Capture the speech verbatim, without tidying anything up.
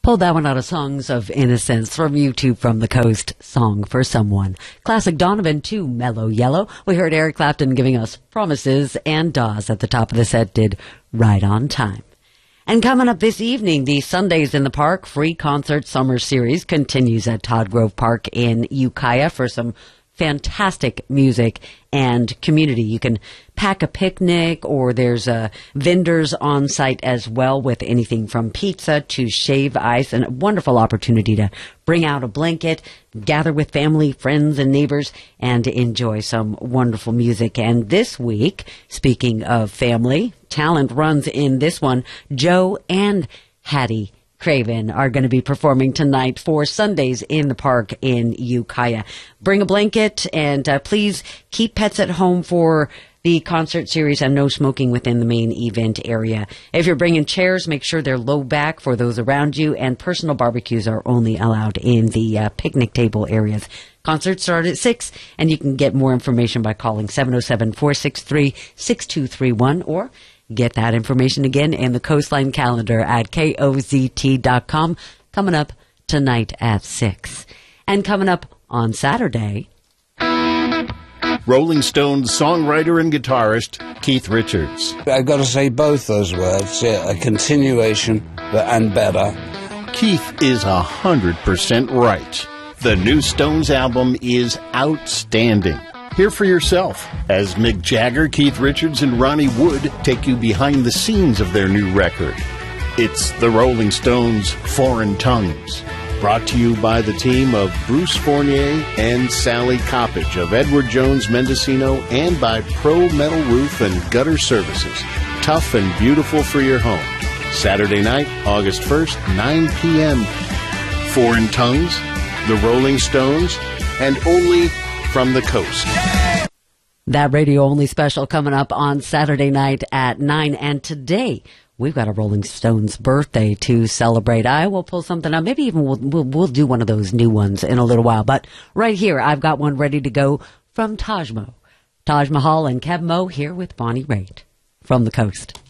Pulled that one out of Songs of Innocence from YouTube, From the Coast, Song for Someone. Classic Donovan to Mellow Yellow. We heard Eric Clapton giving us Promises, and Dawes at the top of the set did Right on Time. And coming up this evening, the Sundays in the Park free concert summer series continues at Todd Grove Park in Ukiah for some fantastic music and community. You can pack a picnic, or there's uh, vendors on site as well with anything from pizza to shave ice, and a wonderful opportunity to bring out a blanket, gather with family, friends, and neighbors, and enjoy some wonderful music. And this week, speaking of family, talent runs in this one. Joe and Hattie Craven are going to be performing tonight for Sundays in the Park in Ukiah. Bring a blanket, and uh, please keep pets at home for the concert series, and no smoking within the main event area. If you're bringing chairs, make sure they're low back for those around you, and personal barbecues are only allowed in the uh, picnic table areas. Concerts start at six, and you can get more information by calling seven oh seven, four six three, six two three one, or get that information again in the Coastline calendar at K O Z T dot com. Coming up tonight at six. And coming up on Saturday, Rolling Stones songwriter and guitarist Keith Richards. I've got to say both those words, yeah, a continuation and better. Keith is a hundred percent right. The new Stones album is outstanding. Hear for yourself as Mick Jagger, Keith Richards, and Ronnie Wood take you behind the scenes of their new record. It's the Rolling Stones' Foreign Tongues, brought to you by the team of Bruce Fournier and Sally Coppage of Edward Jones Mendocino, and by Pro Metal Roof and Gutter Services. Tough and beautiful for your home. Saturday night, August first, nine p.m. Foreign Tongues, the Rolling Stones, and only from the coast. That radio-only special coming up on Saturday night at nine. And today, we've got a Rolling Stones birthday to celebrate. I will pull something up. Maybe even we'll, we'll, we'll do one of those new ones in a little while. But right here, I've got one ready to go from Taj Mo. Taj Mahal and Kev Mo here with Bonnie Raitt from the coast.